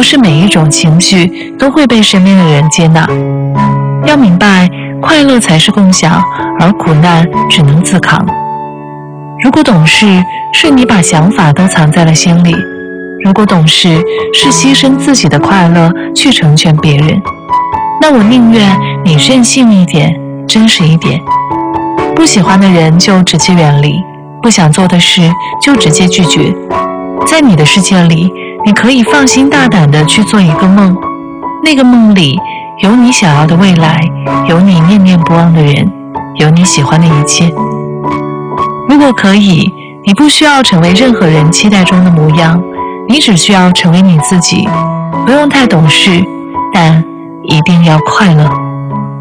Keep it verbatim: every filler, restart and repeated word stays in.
是每一种情绪都会被身边的人接纳。要明白，快乐才是共享，而苦难只能自扛。如果懂事，是你把想法都藏在了心里；如果懂事，是牺牲自己的快乐去成全别人。那我宁愿你任性一点，真实一点。不喜欢的人就直接远离，不想做的事就直接拒绝。在你的世界里，你可以放心大胆地去做一个梦，那个梦里有你想要的未来，有你念念不忘的人，有你喜欢的一切。如果可以，你不需要成为任何人期待中的模样，你只需要成为你自己，不用太懂事，但一定要快乐。